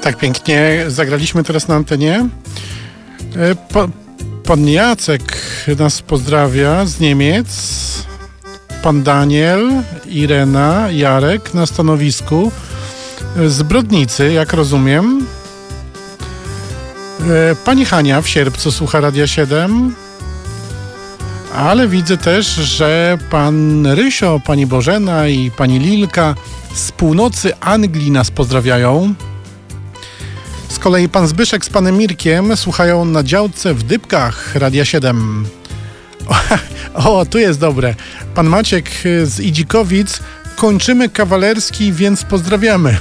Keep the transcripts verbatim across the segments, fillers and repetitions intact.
tak pięknie zagraliśmy teraz na antenie. Pa, pan Jacek nas pozdrawia z Niemiec. Pan Daniel, Irena, Jarek na stanowisku z Brodnicy, jak rozumiem. Pani Hania w Sierpcu słucha Radia siedem. Ale widzę też, że pan Rysio, pani Bożena i pani Lilka z północy Anglii nas pozdrawiają. Z kolei pan Zbyszek z panem Mirkiem słuchają na działce w Dybkach Radia siedem. O, tu jest dobre. Pan Maciek z Idzikowic. Kończymy kawalerski, więc pozdrawiamy.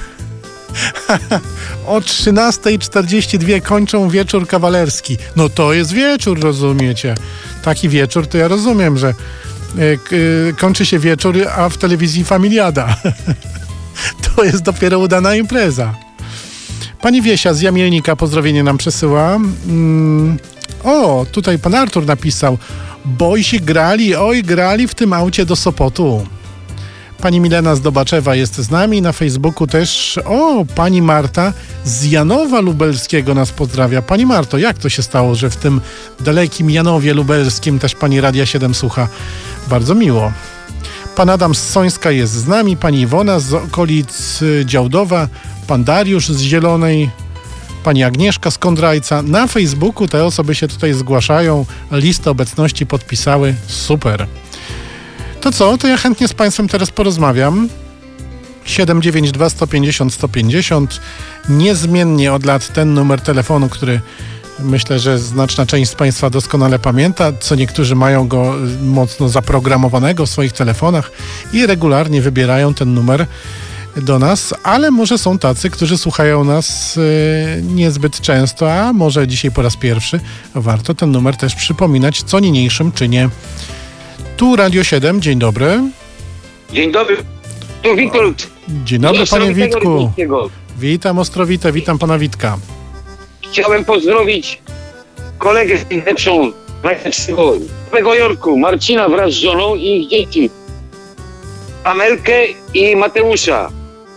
O trzynasta czterdzieści dwa kończą wieczór kawalerski. No to jest wieczór, rozumiecie? Taki wieczór to ja rozumiem, że y, y, kończy się wieczór, a w telewizji familiada. To jest dopiero udana impreza. Pani Wiesia z Jamielnika pozdrowienie nam przesyła. Mm, o, tutaj pan Artur napisał: Bojsi grali, oj grali w tym aucie do Sopotu. Pani Milena z Dobaczewa jest z nami na Facebooku też. O, pani Marta z Janowa Lubelskiego nas pozdrawia. Pani Marto, jak to się stało, że w tym dalekim Janowie Lubelskim też pani Radia siedem słucha? Bardzo miło. Pan Adam z Sońska jest z nami, pani Iwona z okolic Działdowa, pan Dariusz z Zielonej, pani Agnieszka z Kondrajca. Na Facebooku te osoby się tutaj zgłaszają, listę obecności podpisały. Super. To co? To ja chętnie z państwem teraz porozmawiam. siedem dziewięć dwa sto pięćdziesiąt sto pięćdziesiąt. Niezmiennie od lat ten numer telefonu, który myślę, że znaczna część z państwa doskonale pamięta, co niektórzy mają go mocno zaprogramowanego w swoich telefonach i regularnie wybierają ten numer do nas, ale może są tacy, którzy słuchają nas yy, niezbyt często, a może dzisiaj po raz pierwszy. Warto ten numer też przypominać, co niniejszym czynie. Tu Radio siedem, dzień dobry. Dzień dobry, tu Witold. Dzień dobry, panie Witku. Witam Ostrowite, witam pana Witka. Chciałem pozdrowić kolegę z najlepszą, najlepszego w Nowego Jorku, Marcina wraz z żoną i ich dzieci. Amelkę i Mateusza.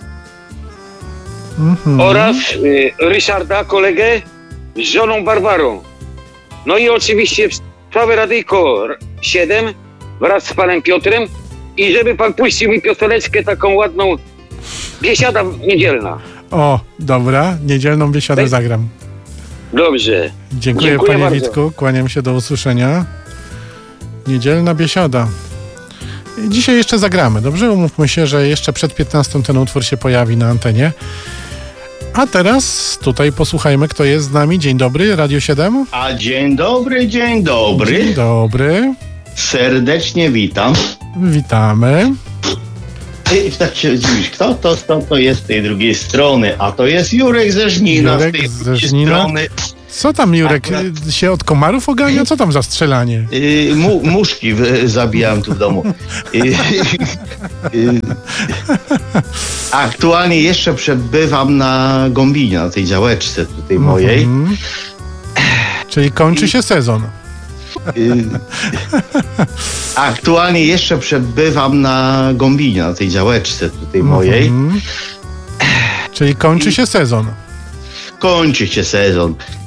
Mm-hmm. Oraz y, Ryszarda, kolegę z żoną Barbarą. No i oczywiście całe Radyjko siedem wraz z panem Piotrem i żeby pan puścił mi pioseneczkę taką ładną, biesiada niedzielna. O, dobra, niedzielną biesiadę tak? Zagram. Dobrze. Dziękuję, Dziękuję panie bardzo. Witku, kłaniam się, do usłyszenia. Niedzielna biesiada. Dzisiaj jeszcze zagramy, dobrze? Umówmy się, że jeszcze przed piętnastą ten utwór się pojawi na antenie. A teraz tutaj posłuchajmy, kto jest z nami. Dzień dobry, Radio siedem. A dzień dobry, dzień dobry. Dzień dobry. Serdecznie witam. Witamy. I tak się dziwisz, kto to, kto to jest z tej drugiej strony? A to jest Jurek ze Żnina. Jurek z tej ze drugiej Żnina. strony. Co tam, Jurek, Akurat... się od komarów ogania? Co tam za strzelanie? Yy, mu, muszki w, zabijam tu w domu. Yy, yy, aktualnie jeszcze przebywam na Gombinie, na tej działeczce tutaj mojej. Mm-hmm. Czyli kończy się sezon. Yy, aktualnie jeszcze przebywam na Gombinie, na tej działeczce tutaj mojej. Mm-hmm. Czyli kończy się sezon. Kończy się sezon.